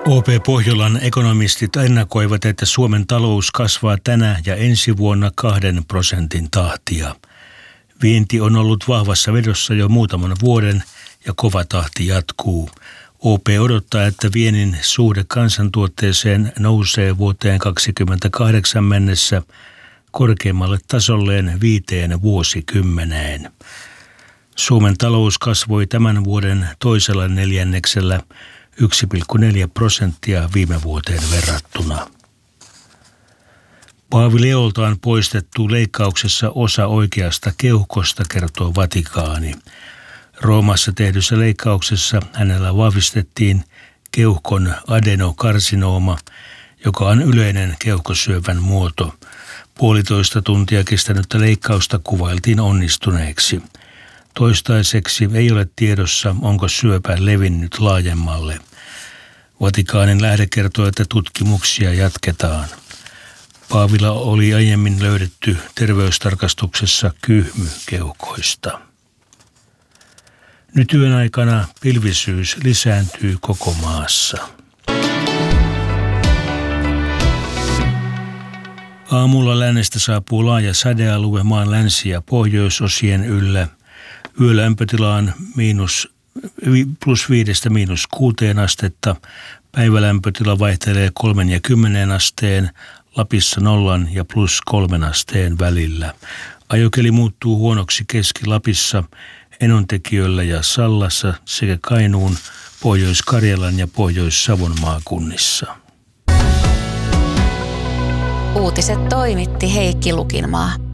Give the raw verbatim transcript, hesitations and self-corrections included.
O P Pohjolan ekonomistit ennakoivat, että Suomen talous kasvaa tänä ja ensi vuonna kahden prosentin tahtia. Vienti on ollut vahvassa vedossa jo muutaman vuoden ja kova tahti jatkuu. O P odottaa, että viennin suhde kansantuotteeseen nousee vuoteen kaksikymmentäkahdeksan mennessä korkeammalle tasolleen viiteen vuosikymmeneen. Suomen talous kasvoi tämän vuoden toisella neljänneksellä yksi pilkku neljä prosenttia viime vuoteen verrattuna. Paavi Leolta on poistettu leikkauksessa osa oikeasta keuhkosta, kertoo Vatikaani. Roomassa tehdyssä leikkauksessa hänellä vahvistettiin keuhkon adenokarsinooma, joka on yleinen keuhkosyövän muoto. Puolitoista tuntia kestänyttä leikkausta kuvailtiin onnistuneeksi. Toistaiseksi ei ole tiedossa, onko syöpä levinnyt laajemmalle. Vatikaanin lähde kertoo, että tutkimuksia jatketaan. Paavilla oli aiemmin löydetty terveystarkastuksessa kyhmy keuhkoista. Nyt yön aikana pilvisyys lisääntyy koko maassa. Aamulla lännestä saapuu laaja sadealue maan länsi- ja pohjoisosien yllä. Yölämpötila on miinus, plus viidestä miinus kuuteen astetta. Päivälämpötila vaihtelee kolmen ja kymmenen asteen, Lapissa nollan ja plus kolmen asteen välillä. Ajokeli muuttuu huonoksi Keski-Lapissa, Enontekiöllä ja Sallassa sekä Kainuun, Pohjois-Karjalan ja Pohjois-Savon maakunnissa. Uutiset toimitti Heikki Lukinmaa.